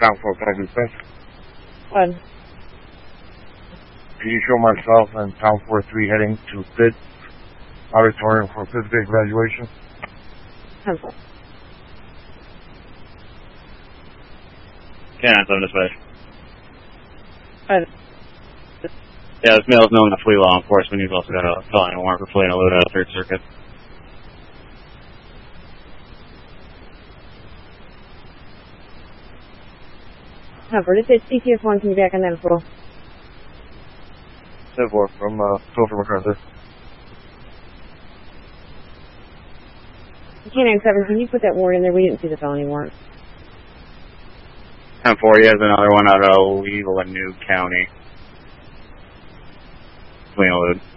Town 4, can I do this? What? Can you show myself and Town 4-3 heading to Pitt Auditorium for 5th grade graduation? 10-4. Can't, I'm dispatch. What? Yeah, this male is known to flee law enforcement. He's also got a felony warrant for fleeing a load out of 3rd Circuit. This is CTF1, can you back on that as well? 10-4 from Topher MacArthur. K97, can you put that warrant in there? We didn't see the felony warrant. 10-4, he has another one out of Leland, New County. Fleeing a load.